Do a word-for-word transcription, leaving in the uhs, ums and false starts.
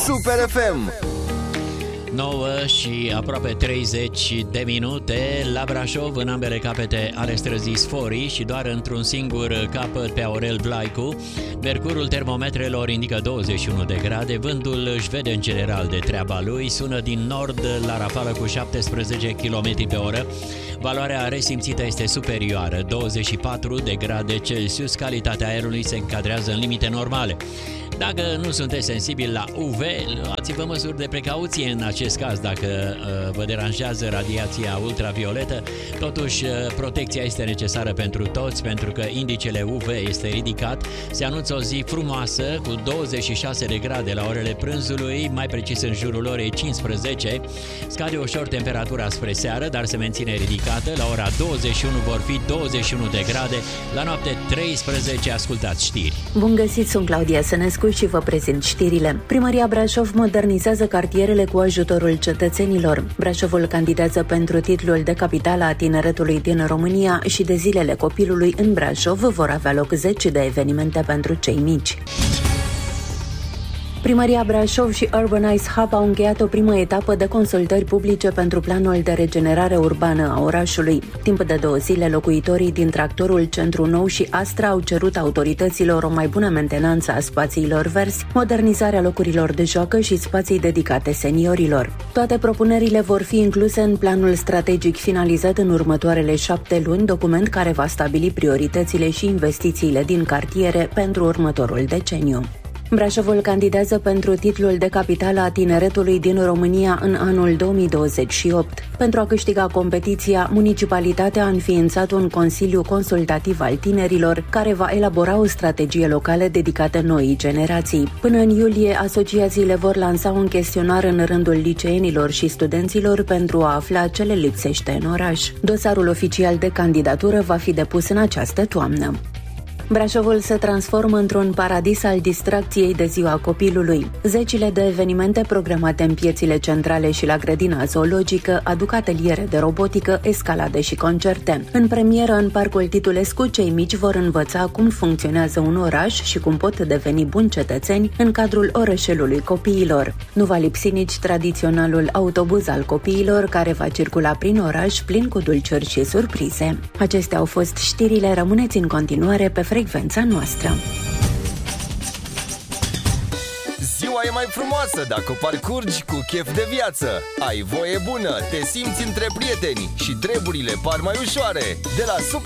Super F M. nouă și aproape treizeci de minute la Brașov, în ambele capete ale străzii Sforii și doar într-un singur capăt pe Aurel Vlaicu. Mercurul termometrelor indică douăzeci și unu de grade, vântul își vede în general de treaba lui, sună din nord la rafală cu șaptesprezece kilometri pe oră. Valoarea resimțită este superioară, douăzeci și patru de grade Celsius, calitatea aerului se încadrează în limite normale. Dacă nu sunteți sensibili la U V, luați-vă măsuri de precauție în acest caz dacă uh, vă deranjează radiația ultravioletă. Totuși, uh, protecția este necesară pentru toți, pentru că indicele U V este ridicat. Se anunță o zi frumoasă cu douăzeci și șase de grade la orele prânzului, mai precis în jurul orei cincisprezece. Scade ușor temperatura spre seară, dar se menține ridicată. La ora douăzeci și unu vor fi douăzeci și unu de grade, la noapte treisprezece. Ascultați știri. Bun găsit, sunt Claudia Sănescu și vă prezint știrile. Primăria Brașov modernizează cartierele cu ajutorul cetățenilor. Brașovul candidează pentru titlul de capitală a tineretului din România și de zilele copilului în Brașov vor avea loc zece de evenimente pentru cei mici. Primăria Brașov și Urbanize Hub au încheiat o primă etapă de consultări publice pentru planul de regenerare urbană a orașului. Timp de două zile, locuitorii din Tractorul Centru Nou și Astra au cerut autorităților o mai bună mentenanță a spațiilor verzi, modernizarea locurilor de joacă și spații dedicate seniorilor. Toate propunerile vor fi incluse în planul strategic finalizat în următoarele șapte luni, document care va stabili prioritățile și investițiile din cartiere pentru următorul deceniu. Brașovul candidează pentru titlul de capitală a tineretului din România în anul două mii douăzeci și opt. Pentru a câștiga competiția, municipalitatea a înființat un consiliu consultativ al tinerilor, care va elabora o strategie locală dedicată noii generații. Până în iulie, asociațiile vor lansa un chestionar în rândul liceenilor și studenților pentru a afla ce le lipsește în oraș. Dosarul oficial de candidatură va fi depus în această toamnă. Brașovul se transformă într-un paradis al distracției de ziua copilului. Zecile de evenimente programate în piețile centrale și la grădina zoologică aduc ateliere de robotică, escalade și concerte. În premieră, în Parcul Titulescu, cei mici vor învăța cum funcționează un oraș și cum pot deveni buni cetățeni în cadrul orășelului copiilor. Nu va lipsi nici tradiționalul autobuz al copiilor, care va circula prin oraș plin cu dulciuri și surprize. Acestea au fost știrile, rămâneți în continuare pe frecvența noastră. Ziua e mai frumoasă dacă o parcurgi cu chef de viață. Ai voie bună, te simți între prieteni și treburile par mai ușoare. De la Super